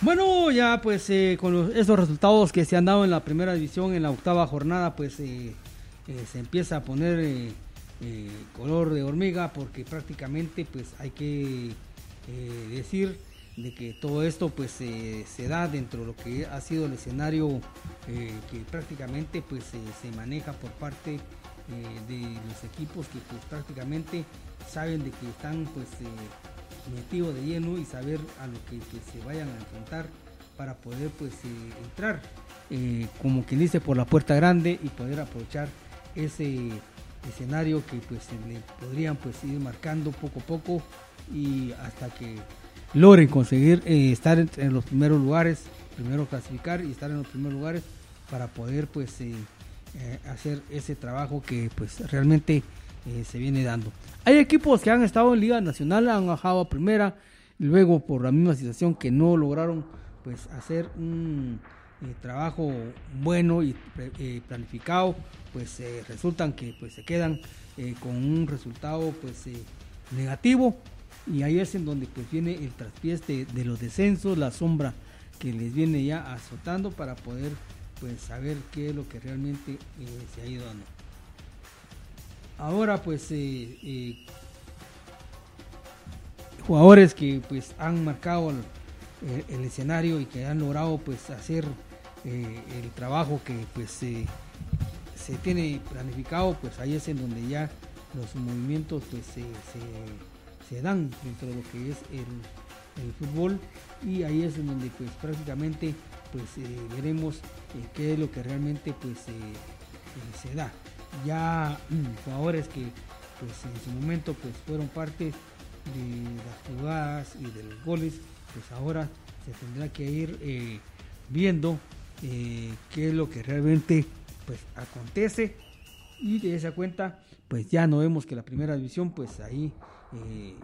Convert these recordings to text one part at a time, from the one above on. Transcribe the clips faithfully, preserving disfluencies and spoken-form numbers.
Bueno, ya pues eh, con los, esos resultados que se han dado en la primera división, en la octava jornada, pues eh, eh, se empieza a poner eh, eh, color de hormiga, porque prácticamente pues hay que eh, decir de que todo esto pues eh, se da dentro de lo que ha sido el escenario eh, que prácticamente pues eh, se maneja por parte eh, de los equipos que pues prácticamente saben de que están pues eh, metido de lleno y saber a lo que, que se vayan a enfrentar para poder pues eh, entrar eh, como quien dice por la puerta grande y poder aprovechar ese escenario que pues se le podrían pues ir marcando poco a poco y hasta que logren conseguir eh, estar en, en los primeros lugares, primero clasificar y estar en los primeros lugares para poder pues eh, eh, hacer ese trabajo que pues realmente Eh, se viene dando. Hay equipos que han estado en Liga Nacional, han bajado a primera, luego por la misma situación que no lograron pues hacer un eh, trabajo bueno y eh, planificado, pues eh, resultan que pues se quedan eh, con un resultado pues eh, negativo, y ahí es en donde pues viene el traspiés de, de los descensos, la sombra que les viene ya azotando para poder pues saber qué es lo que realmente eh, se ha ido dando. Ahora pues eh, eh, jugadores que pues han marcado el, el, el escenario y que han logrado pues hacer eh, el trabajo que pues eh, se tiene planificado, pues ahí es en donde ya los movimientos pues se, se, se dan dentro de lo que es el, el fútbol, y ahí es en donde pues prácticamente pues eh, veremos eh, qué es lo que realmente pues eh, eh, se da. Ya mmm, jugadores que pues en su momento pues fueron parte de las jugadas y de los goles, pues ahora se tendrá que ir eh, viendo eh, qué es lo que realmente pues acontece, y de esa cuenta pues ya no vemos que la primera división pues ahí eh,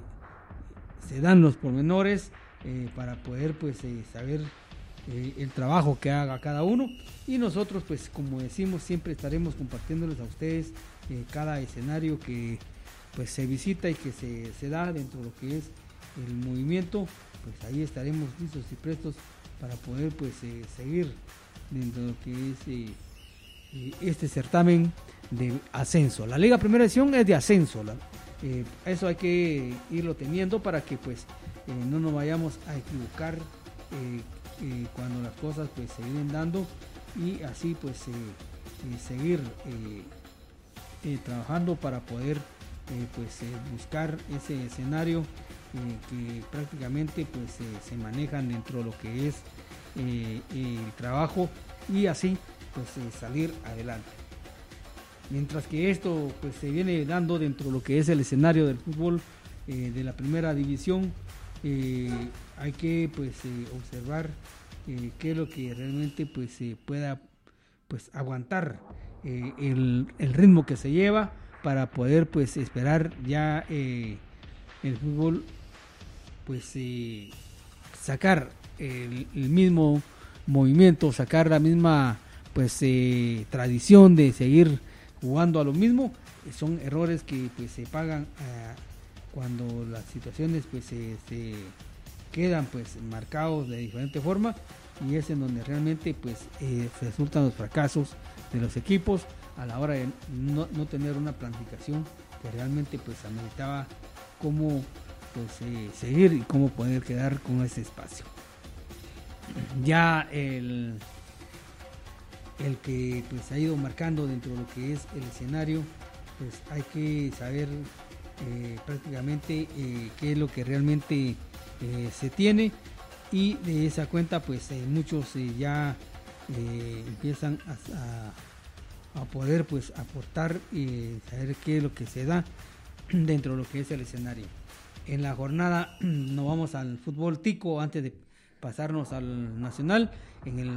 se dan los pormenores eh, para poder pues eh, saber Eh, el trabajo que haga cada uno, y nosotros pues como decimos siempre estaremos compartiéndoles a ustedes eh, cada escenario que pues se visita y que se, se da dentro de lo que es el movimiento, pues ahí estaremos listos y prestos para poder pues eh, seguir dentro de lo que es eh, eh, este certamen de ascenso. La Liga Primera Edición es de ascenso, la, eh, eso hay que irlo teniendo para que pues eh, no nos vayamos a equivocar eh, Eh, cuando las cosas pues se vienen dando, y así pues eh, eh, seguir eh, eh, trabajando para poder eh, pues eh, buscar ese escenario eh, que prácticamente pues eh, se manejan dentro de lo que es eh, el trabajo, y así pues eh, salir adelante. Mientras que esto pues se viene dando dentro de lo que es el escenario del fútbol eh, de la primera división, eh, hay que pues eh, observar eh, qué es lo que realmente pues se eh, pueda pues aguantar eh, el, el ritmo que se lleva para poder pues esperar ya eh, el fútbol pues eh, sacar el, el mismo movimiento, sacar la misma pues eh, tradición de seguir jugando a lo mismo. Son errores que pues se pagan eh, cuando las situaciones pues se, se quedan pues marcados de diferente forma, y es en donde realmente pues eh, resultan los fracasos de los equipos a la hora de no, no tener una planificación que realmente pues ameritaba cómo pues eh, seguir y cómo poder quedar con ese espacio. Ya el el que pues ha ido marcando dentro de lo que es el escenario, pues hay que saber eh, prácticamente eh, qué es lo que realmente eh, se tiene, y de esa cuenta pues eh, muchos eh, ya eh, empiezan a, a, a poder pues aportar y saber qué es lo que se da dentro de lo que es el escenario. En la jornada nos vamos al fútbol tico antes de pasarnos al nacional. En el